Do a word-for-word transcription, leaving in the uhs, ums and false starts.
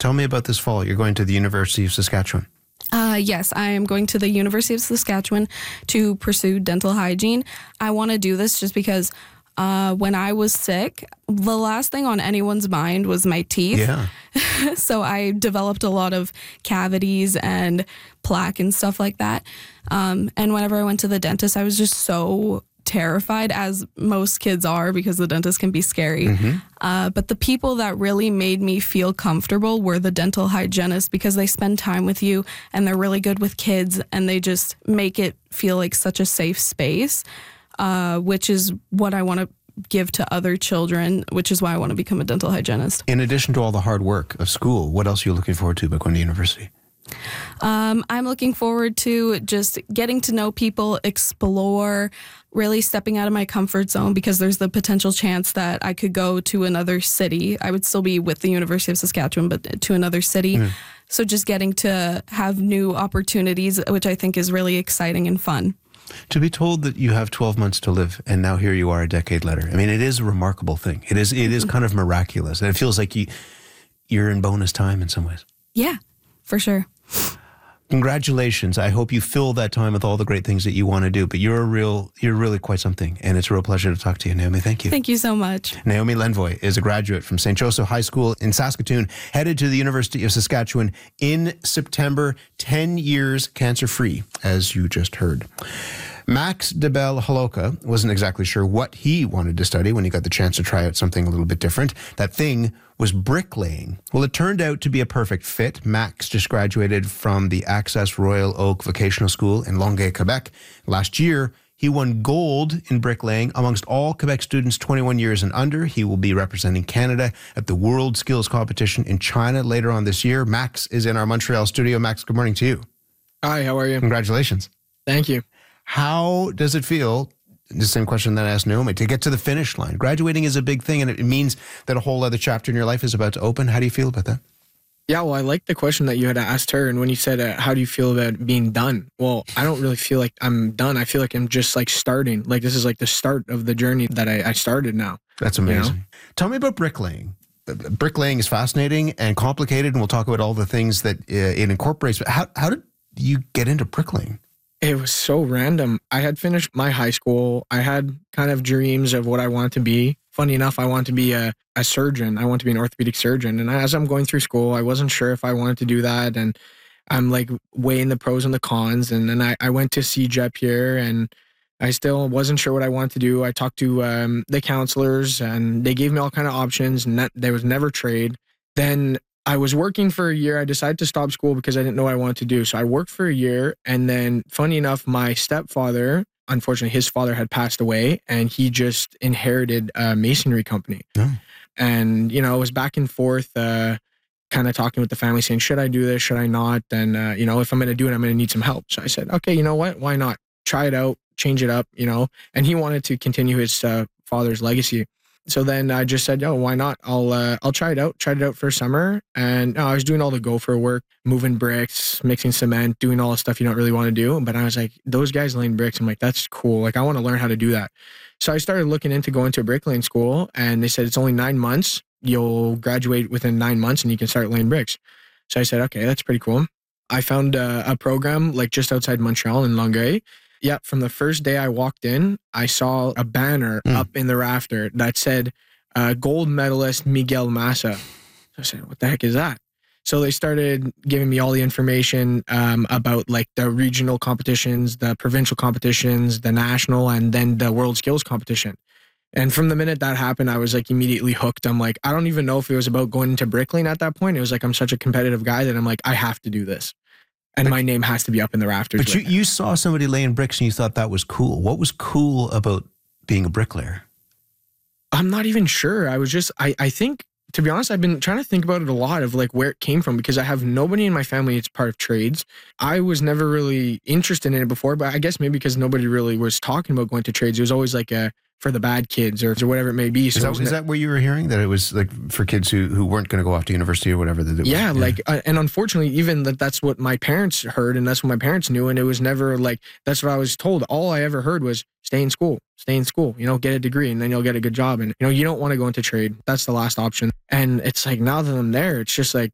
Tell me about this fall. You're going to the University of Saskatchewan. Uh, yes, I am going to the University of Saskatchewan to pursue dental hygiene. I want to do this just because uh, when I was sick, the last thing on anyone's mind was my teeth. Yeah. So I developed a lot of cavities and plaque and stuff like that. Um, and whenever I went to the dentist, I was just so terrified, as most kids are, because the dentist can be scary. Mm-hmm. Uh, but the people that really made me feel comfortable were the dental hygienists, because they spend time with you and they're really good with kids and they just make it feel like such a safe space, uh, which is what I want to give to other children, which is why I want to become a dental hygienist. In addition to all the hard work of school, what else are you looking forward to about going to university? Um, I'm looking forward to just getting to know people, explore, really stepping out of my comfort zone, because there's the potential chance that I could go to another city. I would still be with the University of Saskatchewan, but to another city. Mm. So just getting to have new opportunities, which I think is really exciting and fun. To be told that you have twelve months to live and now here you are a decade later. I mean, it is a remarkable thing. It is, it is kind of miraculous. And it feels like you, you're in bonus time in some ways. Yeah, for sure. Congratulations. I hope you fill that time with all the great things that you want to do. But you're a real, you're really quite something. And it's a real pleasure to talk to you, Naomi. Thank you. Thank you so much. Naomi Lenvoy is a graduate from Saint Joseph High School in Saskatoon, headed to the University of Saskatchewan in September, ten years cancer-free, as you just heard. Max DeBell Haloka wasn't exactly sure what he wanted to study when he got the chance to try out something a little bit different. That thing was bricklaying. Well, it turned out to be a perfect fit. Max just graduated from the Access Royal Oak Vocational School in Longueuil, Quebec. Last year, he won gold in bricklaying amongst all Quebec students twenty-one years and under. He will be representing Canada at the World Skills Competition in China later on this year. Max is in our Montreal studio. Max, good morning to you. Hi, how are you? Congratulations. Thank you. How does it feel, the same question that I asked Naomi, to get to the finish line? Graduating is a big thing, and it means that a whole other chapter in your life is about to open. How do you feel about that? Yeah, well, I like the question that you had asked her. And when you said, uh, how do you feel about being done? Well, I don't really feel like I'm done. I feel like I'm just like starting. Like this is like the start of the journey that I, I started now. That's amazing. You know? Tell me about bricklaying. Bricklaying is fascinating and complicated, and we'll talk about all the things that uh, it incorporates. But how, how did you get into bricklaying? It was so random. I had finished my high school. I had kind of dreams of what I wanted to be. Funny enough, I wanted to be a, a surgeon. I wanted to be an orthopedic surgeon. And as I'm going through school, I wasn't sure if I wanted to do that. And I'm like weighing the pros and the cons. And then I, I went to C J E P here, and I still wasn't sure what I wanted to do. I talked to um, the counselors, and they gave me all kind of options. And that, there was never trade. Then I was working for a year. I decided to stop school because I didn't know what I wanted to do. So I worked for a year. And then funny enough, my stepfather, unfortunately, his father had passed away, and he just inherited a masonry company. Oh. And, you know, I was back and forth, uh, kind of talking with the family saying, should I do this? Should I not? And, uh, you know, if I'm going to do it, I'm going to need some help. So I said, okay, you know what? Why not? Try it out, change it up, you know? And he wanted to continue his uh, father's legacy. So then I just said, oh, why not? I'll uh, I'll try it out. Tried it out for summer. And uh, I was doing all the gopher work, moving bricks, mixing cement, doing all the stuff you don't really want to do. But I was like, those guys laying bricks, I'm like, that's cool. Like, I want to learn how to do that. So I started looking into going to a bricklaying school, and they said, it's only nine months. You'll graduate within nine months and you can start laying bricks. So I said, okay, that's pretty cool. I found uh, a program like just outside Montreal in Longueuil. Yeah, from the first day I walked in, I saw a banner mm. up in the rafter that said, uh, gold medalist Miguel Massa. So I said, what the heck is that? So they started giving me all the information um, about like the regional competitions, the provincial competitions, the national, and then the world skills competition. And from the minute that happened, I was like immediately hooked. I'm like, I don't even know if it was about going into bricklaying at that point. It was like, I'm such a competitive guy that I'm like, I have to do this. And but, my name has to be up in the rafters. But you, you saw somebody laying bricks and you thought that was cool. What was cool about being a bricklayer? I'm not even sure. I was just, I, I think, to be honest, I've been trying to think about it a lot of like where it came from, because I have nobody in my family that's part of trades. I was never really interested in it before, but I guess maybe because nobody really was talking about going to trades. It was always like a, for the bad kids or, or whatever it may be. So is that, is that what you were hearing? That it was like for kids who, who weren't going to go off to university or whatever? That it yeah, was, yeah, like, uh, and unfortunately, even that that's what my parents heard and that's what my parents knew. And it was never like, that's what I was told. All I ever heard was stay in school, stay in school, you know, get a degree and then you'll get a good job. And, you know, you don't want to go into trade. That's the last option. And it's like, now that I'm there, it's just like,